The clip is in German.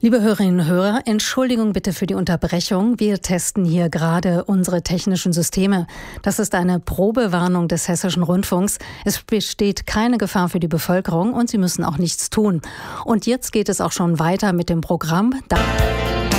Liebe Hörerinnen und Hörer, Entschuldigung bitte für die Unterbrechung. Wir testen hier gerade unsere technischen Systeme. Das ist eine Probewarnung des Hessischen Rundfunks. Es besteht keine Gefahr für die Bevölkerung und Sie müssen auch nichts tun. Und jetzt geht es auch schon weiter mit dem Programm.